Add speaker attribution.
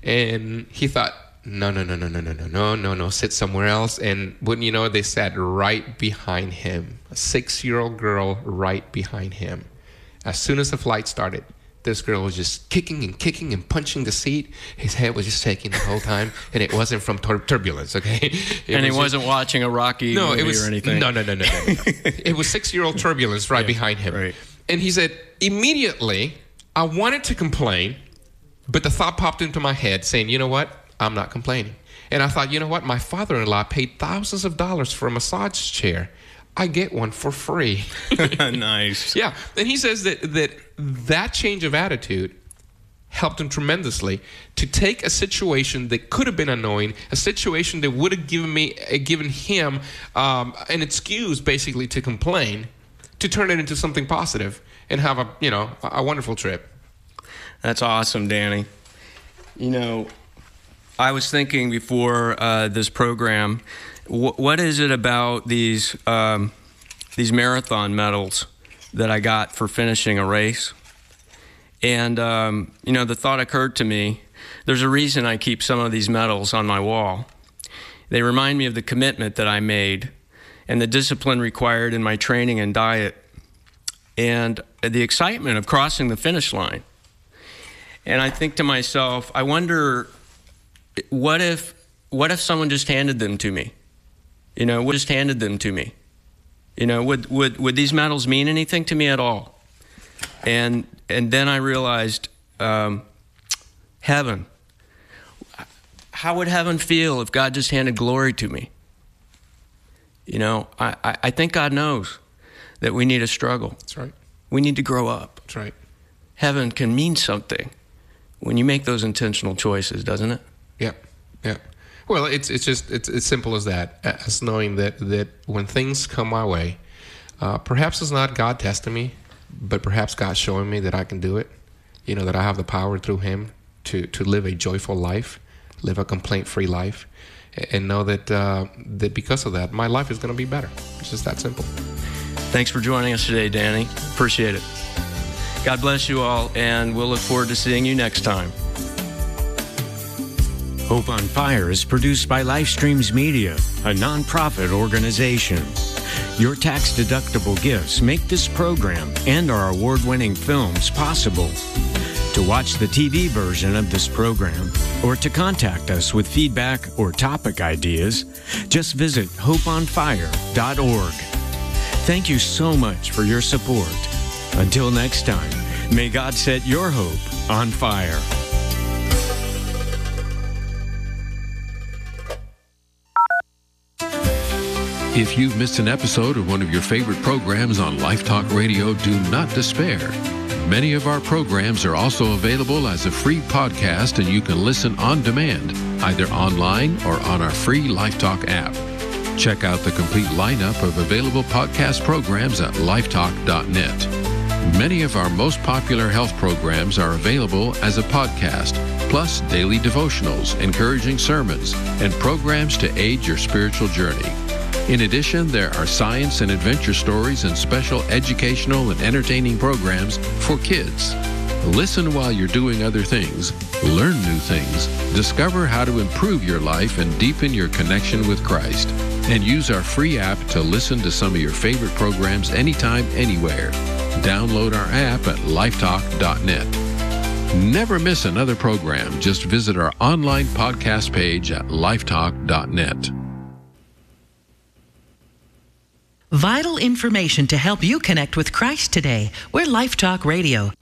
Speaker 1: And he thought, no, sit somewhere else. And wouldn't you know, they sat right behind him, a 6-year-old girl right behind him. As soon as the flight started, this girl was just kicking and punching the seat. His head was just shaking the whole time, and it wasn't from turbulence, okay?
Speaker 2: He wasn't watching a Rocky movie or anything?
Speaker 1: No. It was 6-year-old turbulence right behind him.
Speaker 2: Right.
Speaker 1: And he said, immediately, I wanted to complain, but the thought popped into my head saying, you know what? I'm not complaining. And I thought, you know what? My father-in-law paid thousands of dollars for a massage chair. I get one for free.
Speaker 2: Nice.
Speaker 1: Yeah. And he says that change of attitude helped him tremendously to take a situation that could have been annoying, a situation that would have given him an excuse basically to complain, to turn it into something positive and have a wonderful trip.
Speaker 2: That's awesome, Danny. I was thinking before this program, what is it about these marathon medals that I got for finishing a race? And, the thought occurred to me, there's a reason I keep some of these medals on my wall. They remind me of the commitment that I made and the discipline required in my training and diet and the excitement of crossing the finish line. And I think to myself, I wonder, what if someone just handed them to me? Would these medals mean anything to me at all? And then I realized, heaven. How would heaven feel if God just handed glory to me? I think God knows that we need to struggle.
Speaker 1: That's right.
Speaker 2: We need to grow up.
Speaker 1: That's right.
Speaker 2: Heaven can mean something when you make those intentional choices, doesn't it?
Speaker 1: Yeah. Well, it's as simple as that, as knowing that when things come my way, perhaps it's not God testing me, but perhaps God showing me that I can do it, that I have the power through Him to live a joyful life, live a complaint-free life, and know that because of that, my life is going to be better. It's just that simple.
Speaker 2: Thanks for joining us today, Danny. Appreciate it. God bless you all, and we'll look forward to seeing you next time.
Speaker 3: Hope on Fire is produced by Lifestreams Media, a nonprofit organization. Your tax-deductible gifts make this program and our award-winning films possible. To watch the TV version of this program or to contact us with feedback or topic ideas, just visit hopeonfire.org. Thank you so much for your support. Until next time, may God set your hope on fire.
Speaker 4: If you've missed an episode of one of your favorite programs on Life Talk Radio, do not despair. Many of our programs are also available as a free podcast, and you can listen on demand, either online or on our free Life Talk app. Check out the complete lineup of available podcast programs at lifetalk.net. Many of our most popular health programs are available as a podcast, plus daily devotionals, encouraging sermons, and programs to aid your spiritual journey. In addition, there are science and adventure stories and special educational and entertaining programs for kids. Listen while you're doing other things, learn new things, discover how to improve your life and deepen your connection with Christ. And use our free app to listen to some of your favorite programs anytime, anywhere. Download our app at lifetalk.net. Never miss another program. Just visit our online podcast page at lifetalk.net.
Speaker 5: Vital information to help you connect with Christ today. We're Life Talk Radio.